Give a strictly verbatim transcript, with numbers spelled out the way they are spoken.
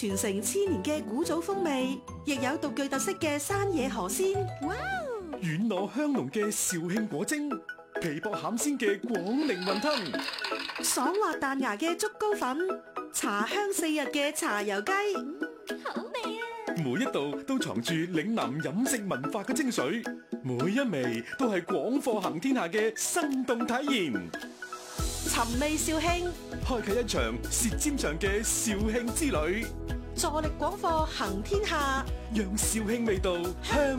傳承千年嘅古早風味，亦有獨具特色嘅山野河鮮。 哇！ 軟糯香濃嘅肇慶果蒸，皮薄餡鮮嘅廣寧雲吞， 爽滑彈牙嘅竹糕粉，茶香四溢嘅茶油雞。 好味啊！ 每一道都藏住嶺南飲食文化嘅精髓，每一味都係廣貨行天下嘅生動體驗。 尋味肇慶， 開啟一場舌尖上嘅肇慶之旅， 助力廣貨行天下， 讓肇慶味道香